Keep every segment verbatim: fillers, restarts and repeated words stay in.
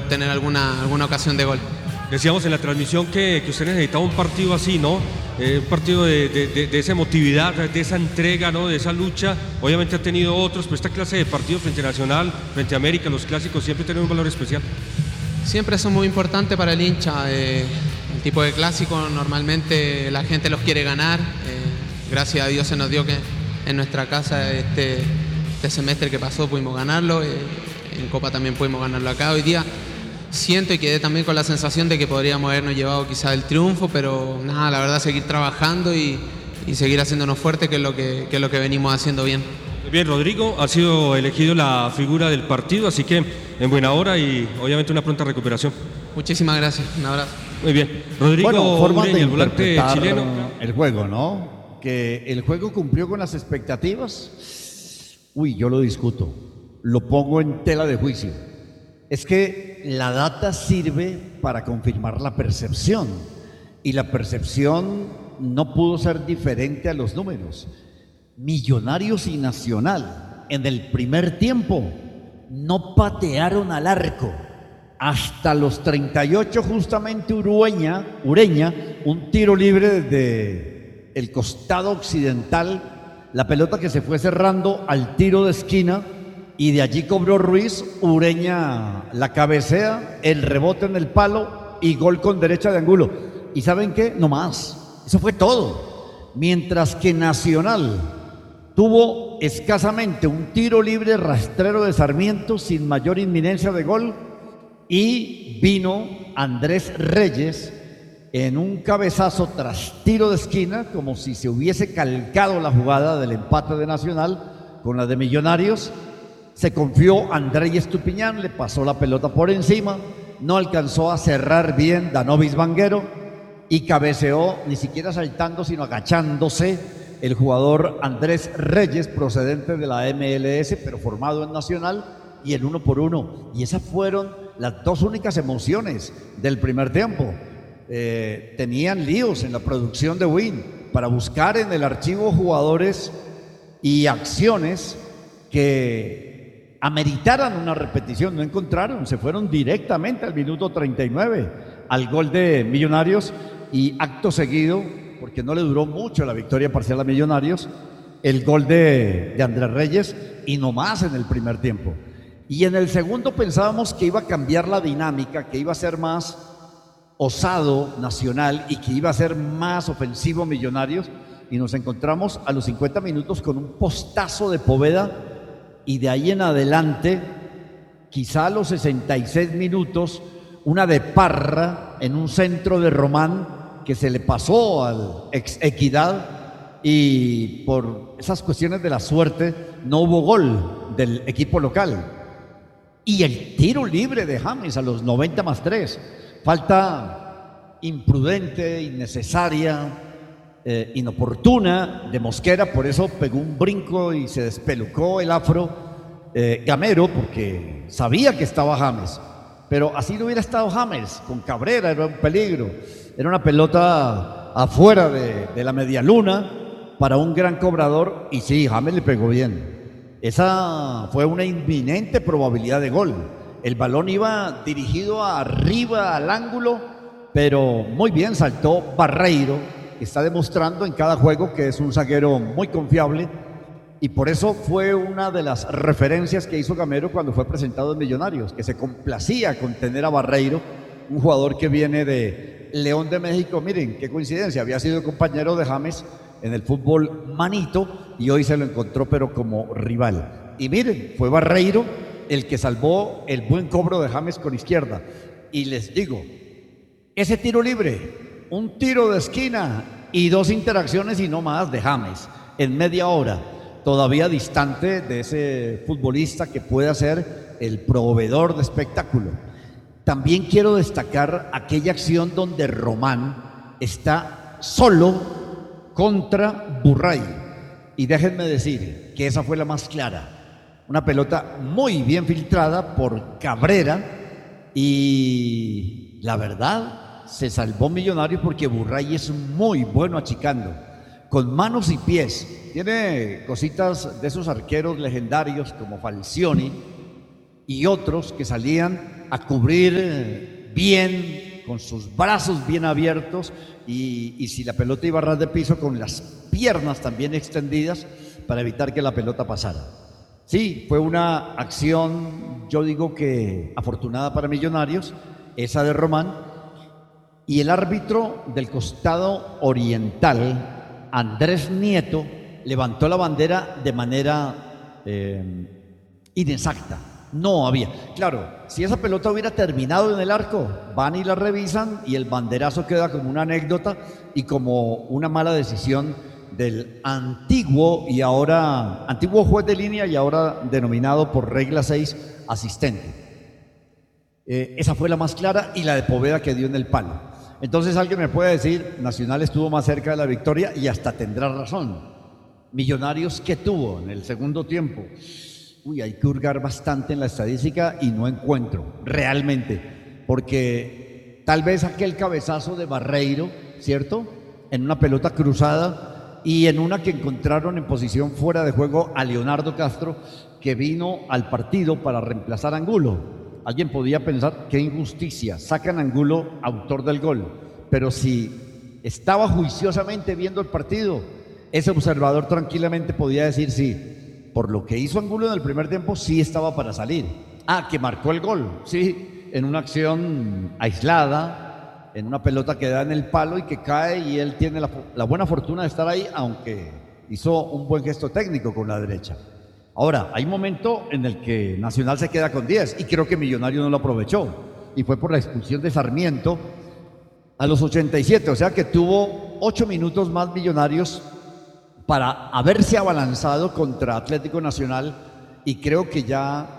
tener alguna, alguna ocasión de gol. Decíamos en la transmisión que, que usted necesitaba un partido así, ¿no? Eh, un partido de, de, de, de esa emotividad, de esa entrega, ¿no? De esa lucha. Obviamente ha tenido otros, pero esta clase de partido frente a Nacional, frente a América, los clásicos siempre tienen un valor especial. Siempre son muy importantes para el hincha. Eh, el tipo de clásico normalmente la gente los quiere ganar. Eh, gracias a Dios se nos dio que en nuestra casa este, este semestre que pasó pudimos ganarlo. Eh, en Copa también pudimos ganarlo acá. Hoy día siento y quedé también con la sensación de que podríamos habernos llevado quizá el triunfo, pero nada, la verdad seguir trabajando y, y seguir haciéndonos fuertes, que es lo que, que es lo que venimos haciendo bien. Bien, Rodrigo ha sido elegido la figura del partido, así que en buena hora y obviamente una pronta recuperación. Muchísimas gracias, un abrazo. Muy bien, Rodrigo bueno, forma Ureña, de el volante interpretar chileno. el juego, ¿no? Que el juego cumplió con las expectativas. Uy, yo lo discuto, lo pongo en tela de juicio. Es que la data sirve para confirmar la percepción y la percepción no pudo ser diferente a los números. Millonarios y Nacional en el primer tiempo no patearon al arco. Hasta los treinta y ocho justamente Urueña, Ureña, un tiro libre desde el costado occidental, la pelota que se fue cerrando al tiro de esquina y de allí cobró Ruiz, Ureña la cabecea, el rebote en el palo y gol con derecha de ángulo. ¿Y saben qué? No más, eso fue todo. Mientras que Nacional tuvo escasamente un tiro libre rastrero de Sarmiento sin mayor inminencia de gol y vino Andrés Reyes en un cabezazo tras tiro de esquina, como si se hubiese calcado la jugada del empate de Nacional con la de Millonarios. Se confió Andrés Estupiñán, le pasó la pelota por encima, no alcanzó a cerrar bien Danovis Vanguero y cabeceó, ni siquiera saltando, sino agachándose, el jugador Andrés Reyes, procedente de la M L S, pero formado en Nacional, y el uno por uno. Y esas fueron las dos únicas emociones del primer tiempo. Eh, tenían líos en la producción de Win para buscar en el archivo jugadores y acciones que ameritaran una repetición, no encontraron, se fueron directamente al minuto treinta y nueve al gol de Millonarios y acto seguido, porque no le duró mucho la victoria parcial a Millonarios, el gol de, de Andrés Reyes y no más en el primer tiempo. Y en el segundo pensábamos que iba a cambiar la dinámica, que iba a ser más osado Nacional y que iba a ser más ofensivo Millonarios, y nos encontramos a los cincuenta minutos con un postazo de Poveda. Y de ahí en adelante, quizá a los sesenta y seis minutos, una de Parra en un centro de Román que se le pasó al ex Equidad y por esas cuestiones de la suerte no hubo gol del equipo local. Y el tiro libre de James a los noventa más tres. Falta imprudente, innecesaria, Eh, inoportuna de Mosquera, por eso pegó un brinco y se despelucó el afro eh, Gamero, porque sabía que estaba James, pero así no hubiera estado James, con Cabrera era un peligro, era una pelota afuera de, de la media luna para un gran cobrador, y sí, James le pegó bien. Esa fue una inminente probabilidad de gol. El balón iba dirigido arriba al ángulo, pero muy bien saltó Barreiro, que está demostrando en cada juego que es un zaguero muy confiable, y por eso fue una de las referencias que hizo Gamero cuando fue presentado en Millonarios, que se complacía con tener a Barreiro, un jugador que viene de León de México. Miren qué coincidencia, había sido compañero de James en el fútbol manito y hoy se lo encontró pero como rival. Y miren, fue Barreiro el que salvó el buen cobro de James con izquierda. Y les digo, ese tiro libre, un tiro de esquina y dos interacciones y no más de James en media hora, todavía distante de ese futbolista que pueda ser el proveedor de espectáculo. También quiero destacar aquella acción donde Román está solo contra Burray, y déjenme decir que esa fue la más clara, una pelota muy bien filtrada por Cabrera, y la verdad se salvó Millonarios porque Burray es muy bueno achicando, con manos y pies. Tiene cositas de esos arqueros legendarios como Falcioni y otros que salían a cubrir bien, con sus brazos bien abiertos y, y si la pelota iba a ras de piso, con las piernas también extendidas para evitar que la pelota pasara. Sí, fue una acción, yo digo que afortunada para Millonarios, esa de Román, y el árbitro del costado oriental, Andrés Nieto, levantó la bandera de manera eh, inexacta. No había. Claro, si esa pelota hubiera terminado en el arco, van y la revisan y el banderazo queda como una anécdota y como una mala decisión del antiguo y ahora antiguo juez de línea y ahora denominado por regla seis asistente. Eh, esa fue la más clara y la de Poveda que dio en el palo. Entonces alguien me puede decir, Nacional estuvo más cerca de la victoria y hasta tendrá razón. Millonarios, ¿qué tuvo en el segundo tiempo? Uy, hay que hurgar bastante en la estadística y no encuentro realmente, porque tal vez aquel cabezazo de Barreiro, ¿cierto? En una pelota cruzada y en una que encontraron en posición fuera de juego a Leonardo Castro, que vino al partido para reemplazar a Angulo. Alguien podía pensar, qué injusticia, sacan a Angulo, autor del gol, pero si estaba juiciosamente viendo el partido, ese observador tranquilamente podía decir sí. Por lo que hizo Angulo en el primer tiempo, sí estaba para salir. Ah, que marcó el gol, sí, en una acción aislada, en una pelota que da en el palo y que cae y él tiene la, la buena fortuna de estar ahí, aunque hizo un buen gesto técnico con la derecha. Ahora, hay un momento en el que Nacional se queda con diez y creo que Millonario no lo aprovechó y fue por la expulsión de Sarmiento a los ochenta y siete, o sea que tuvo ocho minutos más Millonarios para haberse abalanzado contra Atlético Nacional y creo que ya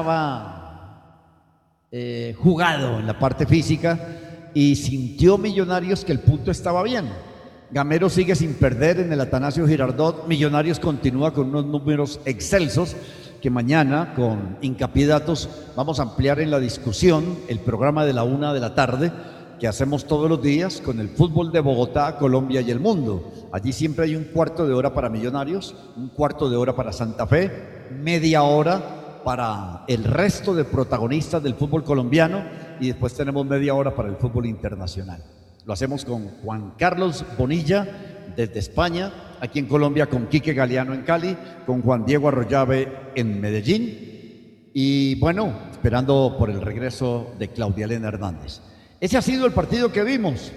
estaba eh, jugado en la parte física y sintió Millonarios que el punto estaba bien. Gamero sigue sin perder en el Atanasio Girardot, Millonarios continúa con unos números excelsos que mañana con Hincapié Datos vamos a ampliar en la discusión el programa de la una de la tarde que hacemos todos los días con el fútbol de Bogotá, Colombia y el mundo. Allí siempre hay un cuarto de hora para Millonarios, un cuarto de hora para Santa Fe, media hora para el resto de protagonistas del fútbol colombiano y después tenemos media hora para el fútbol internacional. Lo hacemos con Juan Carlos Bonilla desde España, aquí en Colombia con Quique Galeano en Cali, con Juan Diego Arroyave en Medellín y bueno, esperando por el regreso de Claudia Elena Hernández. Ese ha sido el partido que vimos,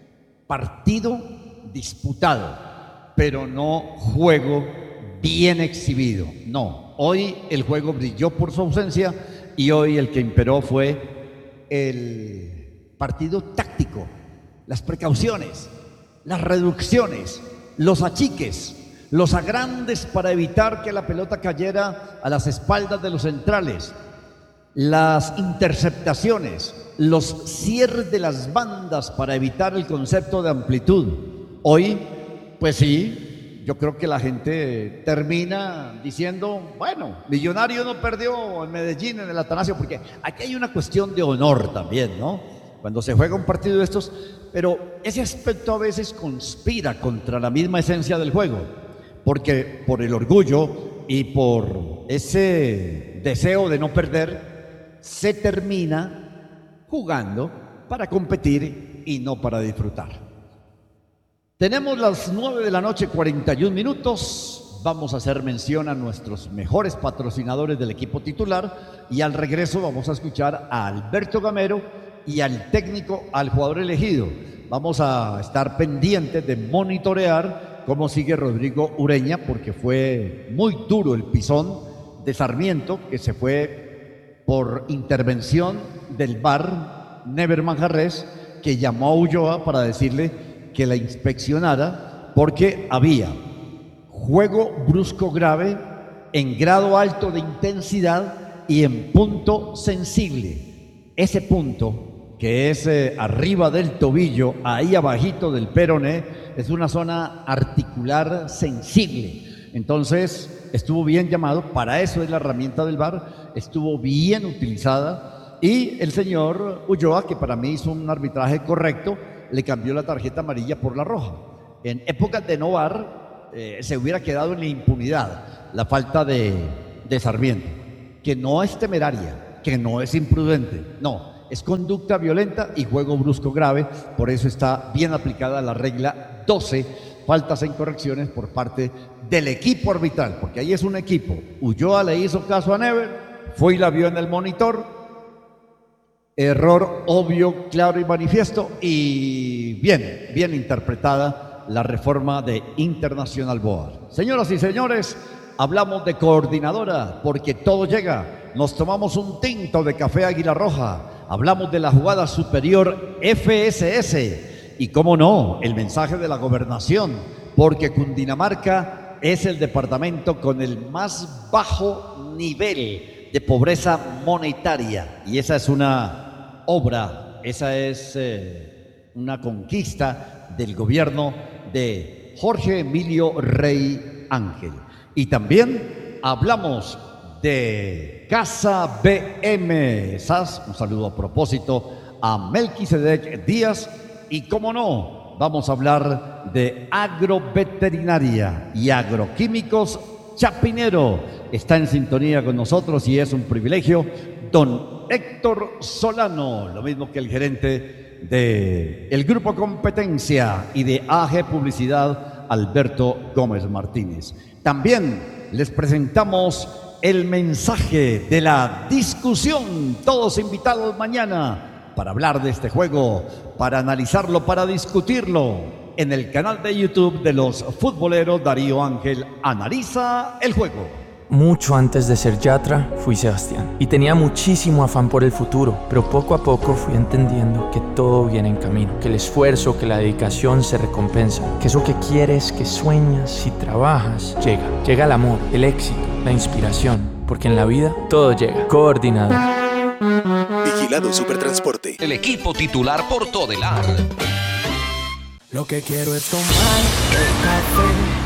partido disputado, pero no juego bien exhibido, no. Hoy el juego brilló por su ausencia y hoy el que imperó fue el partido táctico, las precauciones, las reducciones, los achiques, los agrandes para evitar que la pelota cayera a las espaldas de los centrales, las interceptaciones, los cierres de las bandas para evitar el concepto de amplitud. Hoy, pues sí, yo creo que la gente termina diciendo, bueno, Millonario no perdió en Medellín, en el Atanasio, porque aquí hay una cuestión de honor también, ¿no? Cuando se juega un partido de estos, pero ese aspecto a veces conspira contra la misma esencia del juego, porque por el orgullo y por ese deseo de no perder, se termina jugando para competir y no para disfrutar. Tenemos las nueve de la noche, cuarenta y un minutos. Vamos a hacer mención a nuestros mejores patrocinadores del equipo titular y al regreso vamos a escuchar a Alberto Gamero y al técnico, al jugador elegido. Vamos a estar pendientes de monitorear cómo sigue Rodrigo Ureña, porque fue muy duro el pisón de Sarmiento, que se fue por intervención del V A R Never Manjarres, que llamó a Ulloa para decirle que la inspeccionara porque había juego brusco grave en grado alto de intensidad y en punto sensible. Ese punto, que es eh, arriba del tobillo, ahí abajito del peroné, es una zona articular sensible. Entonces estuvo bien llamado, para eso es la herramienta del V A R, estuvo bien utilizada y el señor Ulloa, que para mí hizo un arbitraje correcto, le cambió la tarjeta amarilla por la roja. En épocas de no V A R eh, se hubiera quedado en la impunidad la falta de, de Sarmiento, que no es temeraria, que no es imprudente, no, es conducta violenta y juego brusco grave, por eso está bien aplicada la regla doce, faltas e incorrecciones por parte del equipo arbitral, porque ahí es un equipo. Ulloa le hizo caso a Never, fue y la vio en el monitor, error obvio, claro y manifiesto, y bien, bien interpretada la reforma de Internacional Board. Señoras y señores, hablamos de coordinadora, porque todo llega. Nos tomamos un tinto de café Águila Roja, hablamos de la jugada superior F S S, y cómo no, el mensaje de la gobernación, porque Cundinamarca es el departamento con el más bajo nivel de pobreza monetaria, y esa es una obra, esa es eh, una conquista del gobierno de Jorge Emilio Rey Ángel. Y también hablamos de Casa B M S A S, un saludo a propósito a Melquisedec Díaz, y cómo no, vamos a hablar de agroveterinaria y agroquímicos Chapinero. Está en sintonía con nosotros y es un privilegio don Héctor Solano, lo mismo que el gerente de el Grupo Competencia y de A G Publicidad, Alberto Gómez Martínez. También les presentamos el mensaje de la discusión, todos invitados mañana para hablar de este juego, para analizarlo, para discutirlo en el canal de YouTube de los futboleros. Darío Ángel analiza el juego. Mucho antes de ser Yatra, fui Sebastián y tenía muchísimo afán por el futuro, pero poco a poco fui entendiendo que todo viene en camino, que el esfuerzo, que la dedicación se recompensa, que eso que quieres, que sueñas y trabajas, llega. Llega el amor, el éxito, la inspiración, porque en la vida todo llega. Coordinador. Vigilado Supertransporte. El equipo titular por Todelar. Lo que quiero es tomar el café